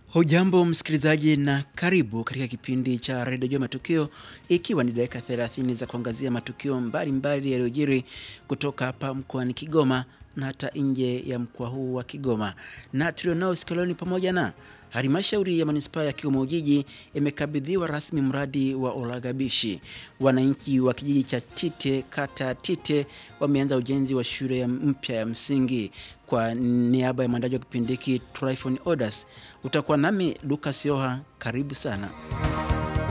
Hujambo msikilizaji na karibu katika kipindi cha Radio Matukio, ikiwa ni dakika 30 za kuangazia matukio mbalimbali yaliyojiri kutoka hapa mkoani Kigoma na hata nje ya mkoa huu wa Kigoma. Na tulionao sikoloni pamoja na Halmashauri ya Manispaa ya Kigoma Ujiji imekabidhiwa rasmi mradi wa Olagabishi. Wananchi wa kijiji cha Tite, kata Tite, wameanza ujenzi wa shule mpya ya msingi. Kwa niaba ya mwandaji wa kipindi hiki Tryphon Odas, utakuwa nami Lucas Yoha. Karibu sana.